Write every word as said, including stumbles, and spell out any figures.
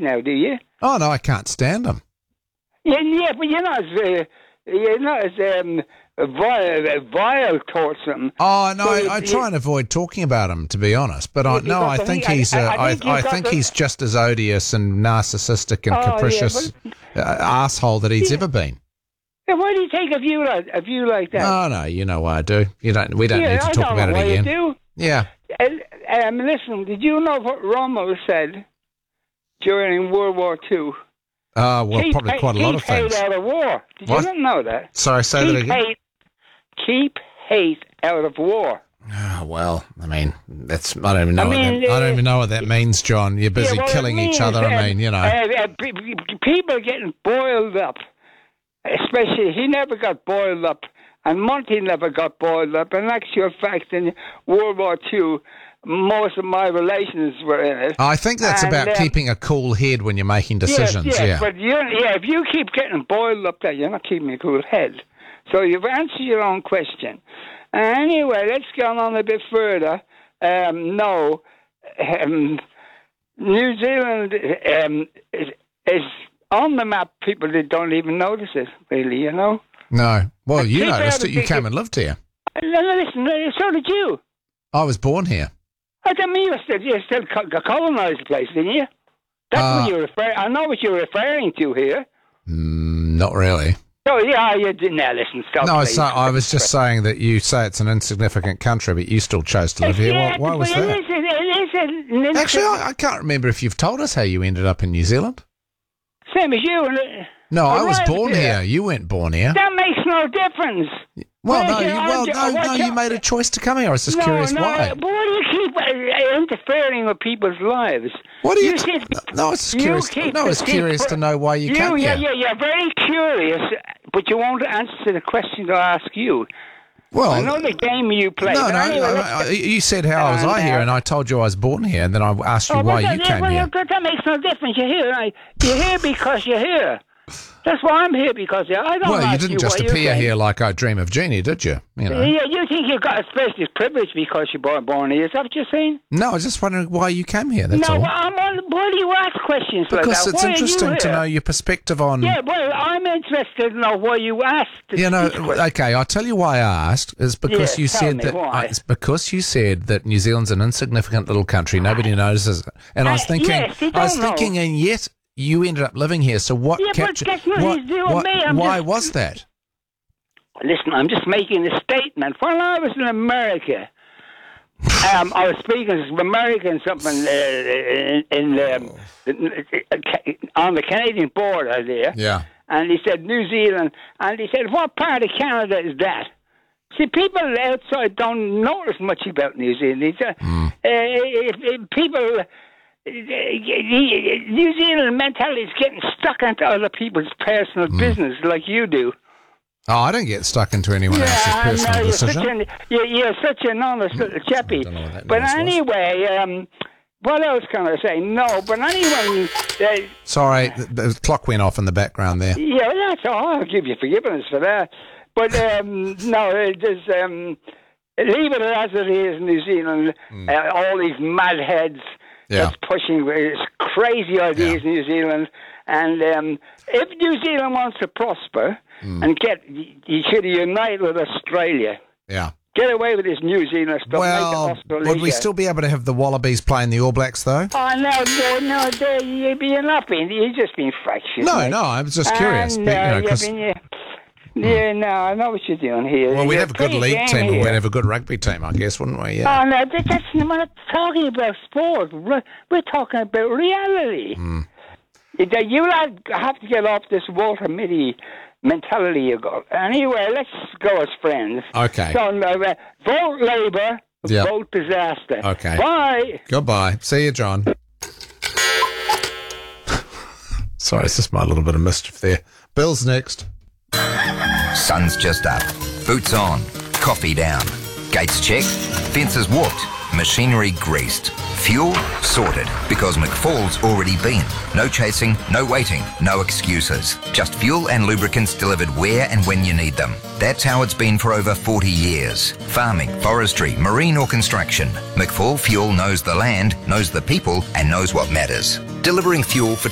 now, do you? Oh, no, I can't stand them. Yeah, yeah, but you're not as, uh, you're not as um, vile, vile towards them. Oh, no, So I, you- I you- try and avoid talking about him, to be honest. But I, Yeah, no, I because I think think- he's I- uh, I I, think you've I got think the- he's just as odious and narcissistic and Oh, yeah, capricious uh, asshole that he's Yeah. ever been. Yeah, why do you take a view like, a view like that? No, no, you know why I do. You don't. We don't yeah, need to I talk don't about know it why again. You do. Yeah. Uh, um, listen, did you know what Rommel said during World War Two? Uh, well, keep probably hate, quite a lot of keep hate things. out of war. Did What? you not know that? Sorry, say keep that again. Hate, keep hate out of war. Oh, well, I mean, that's I don't even know. I what mean, that, I don't uh, even know what that means, John. You're busy Yeah, well, it killing each means, other. I um, mean, you know. Uh, uh, pe- pe- people getting boiled up. Especially, he never got boiled up, and Monty never got boiled up. In actual fact, in World War Two, most of my relations were in it. I think that's and, about um, keeping a cool head when you're making decisions. Yes, yes, yeah. but you, yeah, if you keep getting boiled up there, you're not keeping a cool head. So you've answered your own question. Uh, anyway, let's go on a bit further. Um, no, um, New Zealand um, is, is on the map. People that don't even notice it, really, you know. No. Well, And you keep noticed out it. of You the- came and lived here. No, no, listen, no, so did you. I was born here. I don't mean you still, you still co- colonised the place, didn't you? That's Uh, what you're referring. I know what you're referring to here. Mm, not really. Oh yeah, you didn't. Now listen, stop. No, I was, please. sa- I was just saying that you say it's an insignificant country, but you still chose to live here. Yeah, Why, why was but that? It is, it is an instant- Actually, I, I can't remember if you've told us how you ended up in New Zealand. Same as you. and, uh, No, I was arrived born here. here. You weren't born here. That makes no difference. Well, Well, no, you you, know, well, I'm ju- no, what no. you- You made a choice to come here. I was just no, curious no, why. but why do you keep uh, interfering with people's lives? What are you? You T- seem to be- no, I was just you curious. keep- No, I was keep- curious to know why you, You, came yeah, here. yeah, you're very curious, but you won't answer the question I ask you. Well, I know the game you play. no, but no. anyway, I- let's- I- you said how was And, I here, uh, and I told you I was born here, and then I asked you Oh, why but you that, came well, here. That, that makes no difference. You're here. Right? You're here because you're here. That's why I'm here, because yeah, I don't Well, you ask didn't just why you appear came. here like I dream of Jeannie, did you? You know. Yeah, you think you've got a special privilege because you're born, born here. Is that what you're saying? No, I was just wondering why you came here. That's no, all. well, I'm on, why do you ask questions like Because that? it's Why are you interesting to here? know your perspective on. Yeah, well, I'm interested to know why you asked. You know, these questions. okay, I'll tell you why I asked. Is because Yeah, you tell said me that why. it's because you said that New Zealand's an insignificant little country, nobody notices it. And I was Uh, thinking, yes, they I was don't know. thinking, and yet you ended up living here. So what Yeah, but captured? that's nothing what, to do with what- me, I'm why just- was that? Listen, I'm just making a statement. When I was in America, um, I was speaking to American something uh, in, in um, on the Canadian border there. Yeah. And he said, New Zealand. And he said, what part of Canada is that? See, people outside don't notice much about New Zealand. He said, Mm. uh, if, if people, uh, New Zealand mentality is getting stuck into other people's personal Mm. business like you do. Oh, I don't get stuck into anyone else's I personal know, you're such, decision. an, you're, you're such an honest little chappy. don't know what that But noise was. anyway, um, what else can I say? No, but anyway, uh, Sorry, the, the clock went off in the background there. yeah, that's all. I'll give you forgiveness for that. But um, no, it just um, leave it as it is. New Zealand, uh, all these mad heads Yeah. that's pushing uh, crazy ideas in New Zealand. And um, if New Zealand wants to prosper and get, you should unite with Australia. Yeah. Get away with this New Zealand stuff. Well, make it Australasia. would we still be able to have the Wallabies playing the All Blacks, though? Oh, no, no, no, no you, you're not being, you're just being fractious. No, mate. no, I was just curious. Uh, but, no, you know, you've 'cause- been, yeah, yeah, no, I know what you're doing here. well, we'd You're have a good pretty league game team and here. we'd have a good rugby team, I guess, wouldn't we? Yeah. Oh, no, that- that's we're not talking about sport. We're, we're talking about reality. Mm. You you lad have to get off this Walter Mitty mentality you got. Anyway, let's go as friends. Okay. So, uh, vote Labour, Yep. vote disaster. Okay. Bye. Goodbye. See you, John. Sorry, it's just my little bit of mischief there. Bill's next. Sun's just up. Boots on. Coffee down. Gates checked. Fences walked. Machinery greased. Fuel sorted, because McFall's already been. No chasing, no waiting, no excuses. Just fuel and lubricants delivered where and when you need them. That's how it's been for over forty years. Farming, forestry, marine or construction. McFall Fuel knows the land, knows the people, and knows what matters. Delivering fuel for